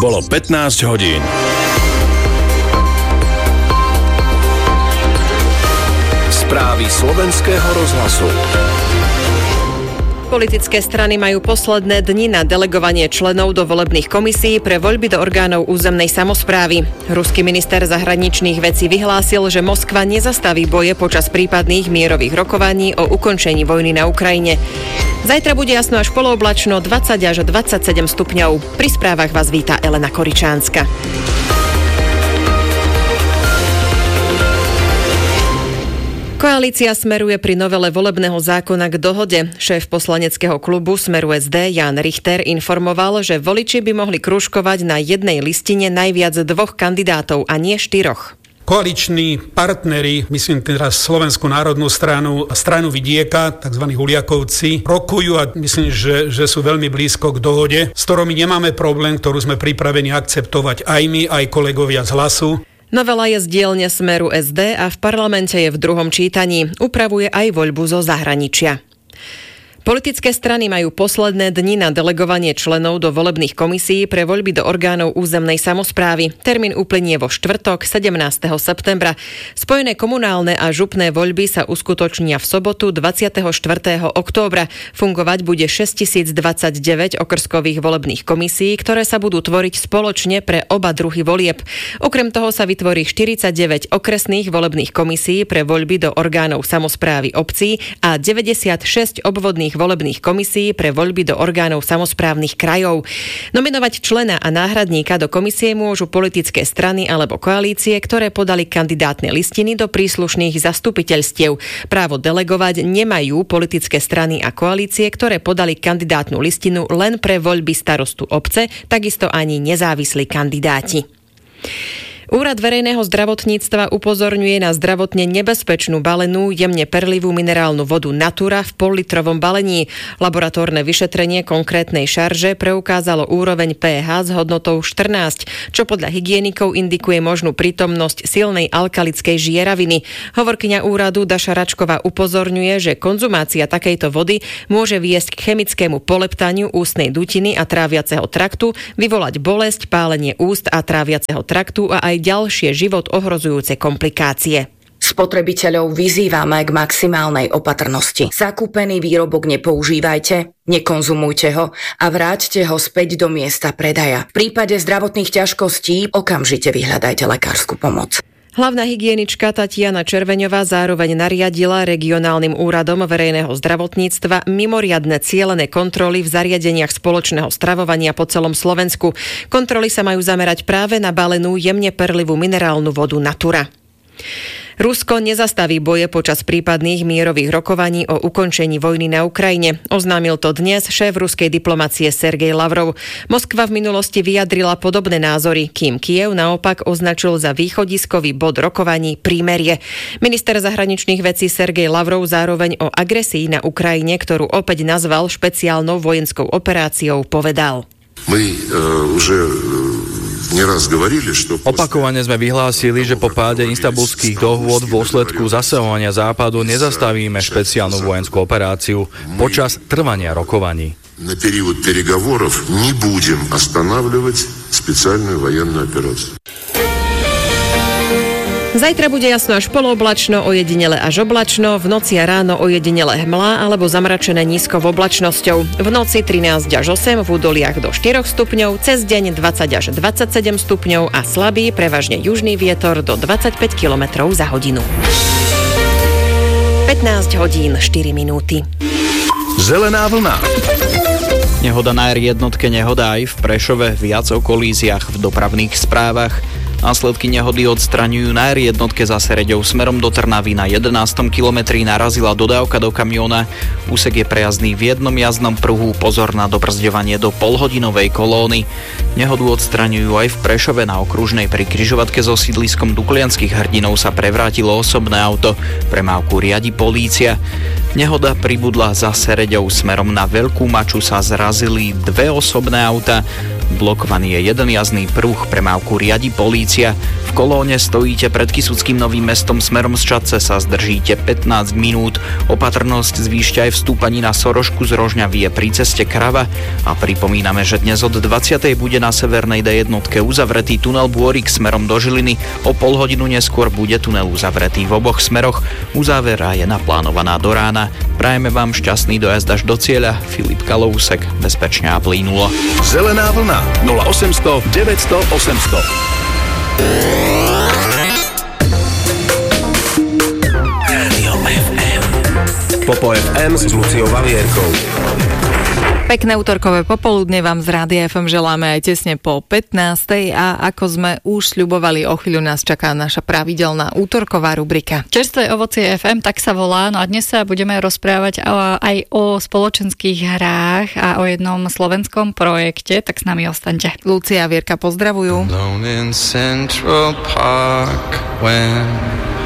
Bolo 15 hodín. Správy Slovenského rozhlasu. Politické strany majú posledné dni na delegovanie členov do volebných komisí pre voľby do orgánov územnej samosprávy. Ruský minister zahraničných vecí vyhlásil, že Moskva nezastaví boje počas prípadných mierových rokovaní o ukončení vojny na Ukrajine. Zajtra bude jasno až polooblačno, 20 až 27 stupňov. Pri správach vás víta Elena Koričánska. Koalícia smeruje pri novele volebného zákona k dohode. Šéf poslaneckého klubu Smeru SD Ján Richter informoval, že voliči by mohli krúžkovať na jednej listine najviac 2 kandidátov a nie 4. Koaliční partneri, myslím teraz Slovenskú národnú stranu, stranu Vidieka, tzv. Huliakovci, rokujú a myslím, že sú veľmi blízko k dohode, s ktorými nemáme problém, ktorú sme pripravení akceptovať aj my, aj kolegovia z Hlasu. Novela je z dielne Smeru SD a v parlamente je v druhom čítaní. Upravuje aj voľbu zo zahraničia. Politické strany majú posledné dni na delegovanie členov do volebných komisí pre voľby do orgánov územnej samosprávy. Termín uplynie vo štvrtok 17. septembra. Spojené komunálne a župné voľby sa uskutočnia v sobotu 24. októbra. Fungovať bude 6029 okrskových volebných komisí, ktoré sa budú tvoriť spoločne pre oba druhy volieb. Okrem toho sa vytvorí 49 okresných volebných komisí pre voľby do orgánov samosprávy obcí a 96 obvodných volebných komisí pre voľby do orgánov samosprávnych krajov. Nominovať člena a náhradníka do komisie môžu politické strany alebo koalície, ktoré podali kandidátne listiny do príslušných zastupiteľstiev. Právo delegovať nemajú politické strany a koalície, ktoré podali kandidátnu listinu len pre voľby starostu obce, takisto ani nezávislí kandidáti. Úrad verejného zdravotníctva upozorňuje na zdravotne nebezpečnú balenú, jemne perlivú minerálnu vodu Natura v pollitrovom balení. Laboratórne vyšetrenie konkrétnej šarže preukázalo úroveň pH s hodnotou 14, čo podľa hygienikov indikuje možnú prítomnosť silnej alkalickej žieraviny. Hovorkyňa úradu Daša Račková upozorňuje, že konzumácia takejto vody môže viesť k chemickému poleptaniu ústnej dutiny a tráviaceho traktu, vyvolať bolesť, pálenie úst a tráviaceho traktu a aj ďalšie život ohrozujúce komplikácie. Spotrebiteľov vyzývame k maximálnej opatrnosti. Zakúpený výrobok nepoužívajte, nekonzumujte ho a vráťte ho späť do miesta predaja. V prípade zdravotných ťažkostí okamžite vyhľadajte lekársku pomoc. Hlavná hygienička Tatiana Červeňová zároveň nariadila regionálnym úradom verejného zdravotníctva mimoriadne cielené kontroly v zariadeniach spoločného stravovania po celom Slovensku. Kontroly sa majú zamerať práve na balenú jemne perlivú minerálnu vodu Natura. Rusko nezastaví boje počas prípadných mierových rokovaní o ukončení vojny na Ukrajine. Oznámil to dnes šéf ruskej diplomacie Sergej Lavrov. Moskva v minulosti vyjadrila podobné názory, kým Kyjev naopak označil za východiskový bod rokovaní prímerie. Minister zahraničných vecí Sergej Lavrov zároveň o agresii na Ukrajine, ktorú opäť nazval špeciálnou vojenskou operáciou, povedal. Opakovane sme vyhlásili, že po páde Istanbulských dohôd v dôsledku zasahovania Západu nezastavíme špeciálnu vojenskú operáciu počas trvania rokovaní. Na period переговоров не будем останавливать специальную военную операцию. Zajtra bude jasno až polooblačno, ojedinele až oblačno, v noci a ráno ojedinele hmlá alebo zamračené nízkou oblačnosťou. V noci 13 až 8, v údoliach do 4 stupňov, cez deň 20 až 27 stupňov a slabý, prevažne južný vietor do 25 km za hodinu. 15 hodín 4 minúty. Zelená vlna. Nehoda na R1, nehoda aj v Prešove, viac o kolíziách v dopravných správach. Následky nehody odstraňujú na R1 za Sereďou smerom do Trnavy. Na 11. kilometri narazila dodávka do kamióna. Úsek je prejazdný v jednom jazdnom pruhu. Pozor na dobrzďovanie do polhodinovej kolóny. Nehodu odstraňujú aj v Prešove. Na okružnej pri križovatke so sídliskom Duklianskych Hrdinov sa prevrátilo osobné auto. Premávku riadi polícia. Nehoda pribudla za Sereďou smerom na Veľkú Maču sa zrazili 2 osobné auta. Blokovaný je jeden jazdný pruh, premávku riadi polícia. V V kolóne stojíte pred Kysuckým Novým Mestom smerom z Čadce, sa zdržíte 15 minút. Opatrnosť zvýšte aj v stúpaní na Sorošku z Rožňavie pri ceste Krava. A pripomíname, že dnes od 20. bude na severnej D1 uzavretý tunel Bôrik smerom do Žiliny. O pol hodinu neskôr bude tunel uzavretý v oboch smeroch. Uzávera je naplánovaná do rána. Prajeme vám šťastný dojazd až do cieľa. Filip Kalousek, bezpečne a plynulo. Zelená vlna 0800 900 800. Popo FM s Luciou Valierkou. Pekné útorkové popoludne vám z Rádia FM želáme aj tesne po 15. A ako sme už sľubovali, o chvíľu nás čaká naša pravidelná útorková rubrika. Čerstvé ovocie FM, tak sa volá. No a dnes sa budeme rozprávať aj o spoločenských hrách a o jednom slovenskom projekte, tak s nami ostaňte. Lucia a Vierka pozdravujú.